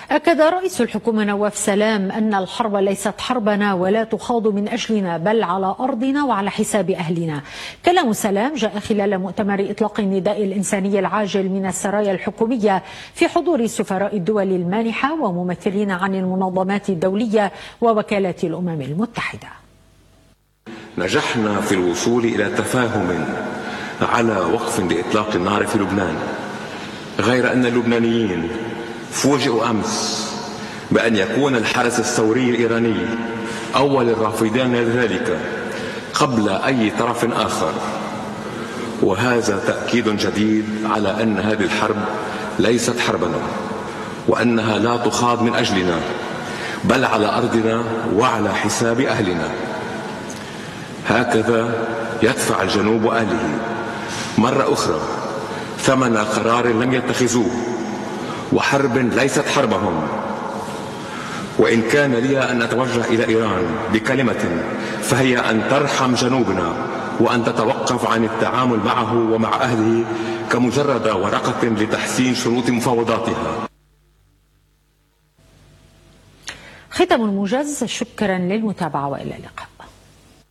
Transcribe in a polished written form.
أكد رئيس الحكومة نواف سلام أن الحرب ليست حربنا ولا تخاض من أجلنا بل على أرضنا وعلى حساب أهلنا. كلام سلام جاء خلال مؤتمر إطلاق النداء الإنساني العاجل من السرايا الحكومية في حضور سفراء الدول المانحة وممثلين عن المنظمات الدولية ووكالات الأمم المتحدة. نجحنا في الوصول إلى تفاهم على وقف لإطلاق النار في لبنان، غير أن اللبنانيين فوجئوا أمس بأن يكون الحرس الثوري الإيراني أول الرافضين لذلك قبل أي طرف آخر، وهذا تأكيد جديد على أن هذه الحرب ليست حربنا وأنها لا تخاض من أجلنا بل على أرضنا وعلى حساب أهلنا. هكذا يدفع الجنوب أهله مرة أخرى ثمن قرار لم يتخذوه وحرب ليست حربهم. وإن كان لي أن أتوجه إلى إيران بكلمة فهي أن ترحم جنوبنا وأن تتوقف عن التعامل معه ومع أهله كمجرد ورقة لتحسين شروط مفاوضاتها. ختام موجز، شكرا للمتابعة وإلى اللقاء.